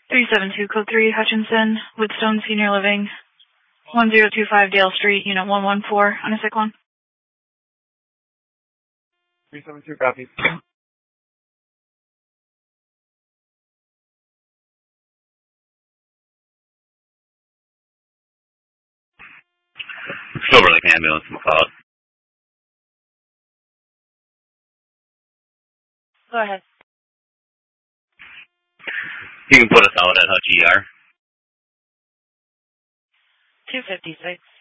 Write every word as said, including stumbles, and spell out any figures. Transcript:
three seven two, code three, Hutchinson, Woodstone Senior Living, one zero two five Dale Street, unit one one four, on a sick one. three seven two, copy. Silver Lake Ambulance, McLeod. Go ahead. You can put us out at Hutch E R. two fifty-six.